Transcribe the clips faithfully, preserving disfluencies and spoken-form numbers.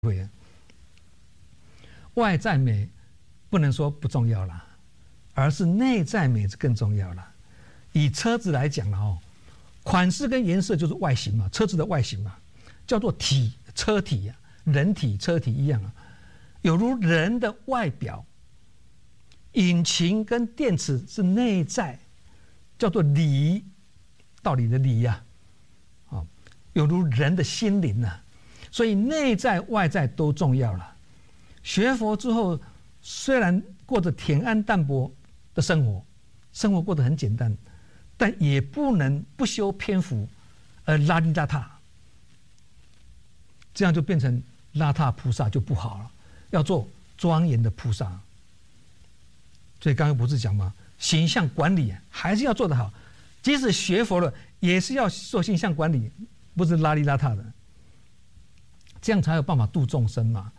会啊。外在美不能说不重要啦，而是内在美是更重要啦。以车子来讲了哦，款式跟颜色就是外形嘛，车子的外形嘛，叫做体车体啊，人体车体一样啊，有如人的外表。引擎跟电池是内在，叫做理，道理的理呀、啊，啊，有如人的心灵啊，所以内在外在都重要了。学佛之后，虽然过着恬安淡泊的生活，生活过得很简单，但也不能不修篇幅而邋里邋遢，这样就变成邋遢菩萨就不好了，要做庄严的菩萨。所以刚刚不是讲吗？形象管理还是要做得好，即使学佛了，也是要做形象管理，不是邋里邋遢的，这样才有办法度众生嘛。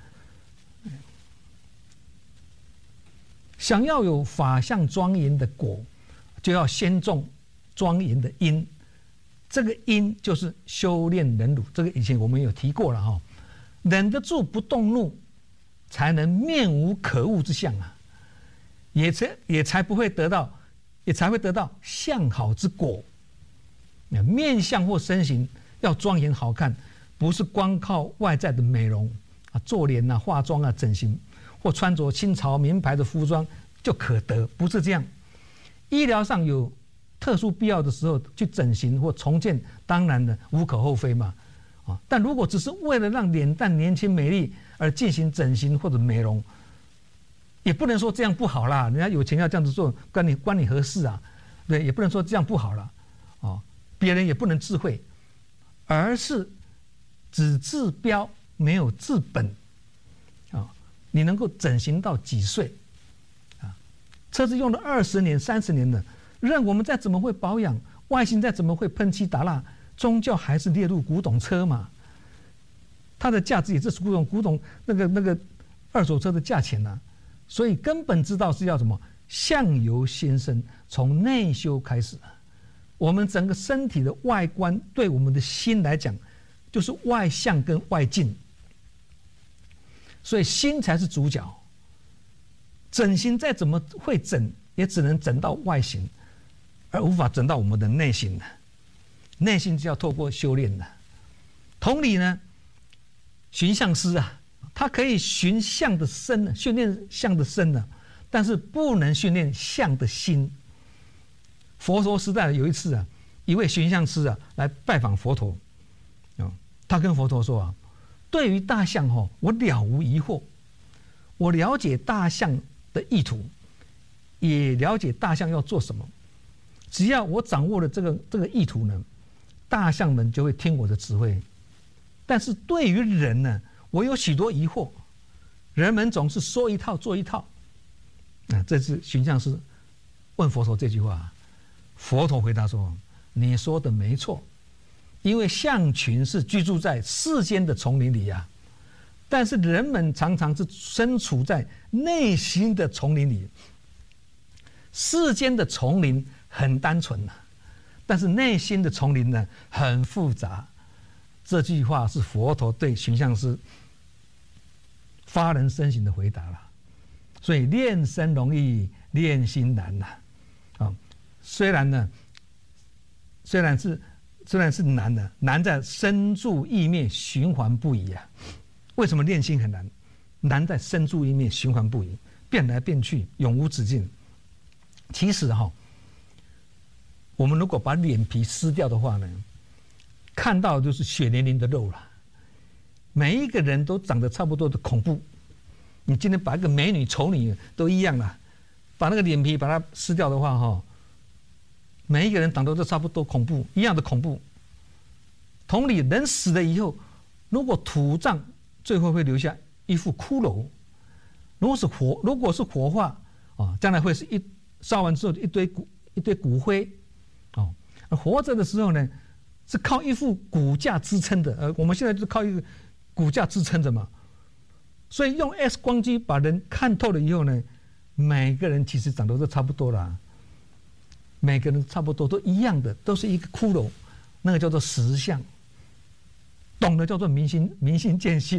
想要有法相庄严的果，就要先种庄严的因。这个因就是修炼忍辱，这个以前我们有提过了哈、哦。忍得住不动怒，才能面无可恶之相啊。也才也才不会得到，也才会得到相好之果。面相或身形要庄严好看，不是光靠外在的美容啊，做脸啊、化妆啊、整形，或穿着清朝名牌的服装就可得，不是这样。医疗上有特殊必要的时候去整形或重建，当然呢无可厚非嘛。啊，但如果只是为了让脸蛋年轻美丽而进行整形或者美容，也不能说这样不好啦，人家有钱要这样子做，关你关你何事啊？对，也不能说这样不好了，哦，别人也不能智慧，而是只治标没有治本，啊、哦，你能够整形到几岁？啊，车子用了二十年、三十年了，任我们再怎么会保养，外形再怎么会喷漆打蜡，终究还是列入古董车嘛。它的价值也是古董古董那个那个二手车的价钱呐、啊。所以根本之道是要什么？相由心生，从内修开始。我们整个身体的外观，对我们的心来讲，就是外相跟外境。所以心才是主角。整形再怎么会整，也只能整到外形，而无法整到我们的内心的。内心是要透过修炼的。同理呢，寻相师啊。他可以寻相的身，训练相的身呢，但是不能训练相的心。佛陀时代有一次啊，一位寻相师啊来拜访佛陀，啊，他跟佛陀说啊，对于大象哈、哦，我了无疑惑，我了解大象的意图，也了解大象要做什么。只要我掌握了这个这个意图呢，大象们就会听我的指挥。但是对于人呢，我有许多疑惑，人们总是说一套做一套。啊，这是寻相师问佛陀这句话，佛陀回答说：“你说的没错，因为象群是居住在世间的丛林里呀、啊，但是人们常常是身处在内心的丛林里。世间的丛林很单纯呐、啊，但是内心的丛林呢很复杂。”这句话是佛陀对寻相师发人深省的回答了，所以练身容易，练心难呐、啊。啊，虽然呢，虽然是虽然是难的，难在身住意灭，循环不已啊。为什么练心很难？难在身住意灭，循环不已，变来变去，永无止境。其实哈、哦，我们如果把脸皮撕掉的话呢，看到的就是血淋淋的肉了。每一个人都长得差不多的恐怖，你今天把一个美女、丑女都一样了，把那个脸皮把它撕掉的话，哈，每一个人长得都差不多恐怖，一样的恐怖。同理，人死了以后，如果土葬，最后会留下一副骷髅；如果是火，如果是火化，啊，将来会是一烧完之后一堆骨一堆骨灰，哦，而活着的时候呢，是靠一副骨架支撑的，呃，我们现在就是靠一个骨架支撑着嘛，所以用 X 光机把人看透了以后呢，每个人其实长得都差不多啦，每个人差不多都一样的，都是一个骷髅，那个叫做实相。懂的叫做明心明心见性呐、啊，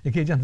也可以这样子。